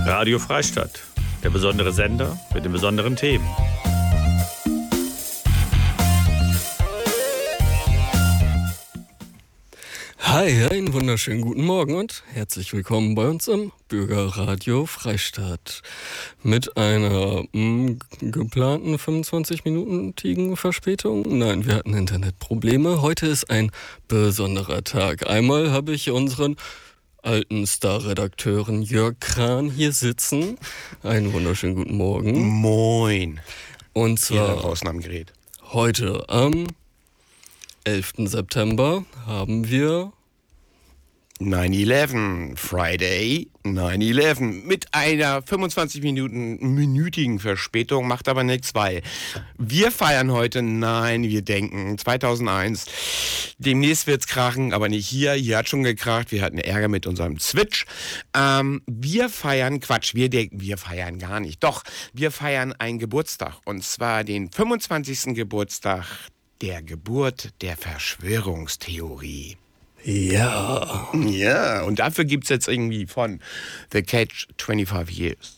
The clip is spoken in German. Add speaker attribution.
Speaker 1: Radio Freistadt, der besondere Sender mit den besonderen Themen.
Speaker 2: Hi, einen wunderschönen guten Morgen und herzlich willkommen bei uns im Bürgerradio Freistadt. Mit einer geplanten 25-minütigen Verspätung. Nein, wir hatten Internetprobleme. Heute ist ein besonderer Tag. Einmal habe ich unseren alten Star-Redakteuren Jörg Kran hier sitzen. Einen wunderschönen guten Morgen.
Speaker 3: Moin.
Speaker 2: Und zwar
Speaker 3: hier draußen am Gerät.
Speaker 2: Heute am 11. September haben wir
Speaker 3: 9/11, Friday 9/11 mit einer 25-minütigen Verspätung, macht aber nichts, weil wir feiern heute, wir denken 2001, demnächst wird's krachen, aber nicht hier hat schon gekracht, wir hatten Ärger mit unserem Switch. Wir feiern gar nicht, doch, wir feiern einen Geburtstag und zwar den 25. Geburtstag der Geburt der Verschwörungstheorie.
Speaker 2: Ja,
Speaker 3: und dafür gibt's jetzt irgendwie von The Cage 25 Years.